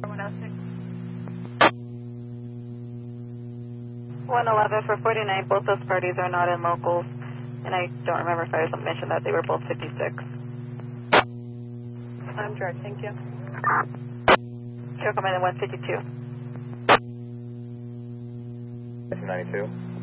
106. 111 for 49. Both those parties are not in locals, and I don't remember if I mentioned that they were both 56. I'm direct, thank you. Sure, coming in 152. 92.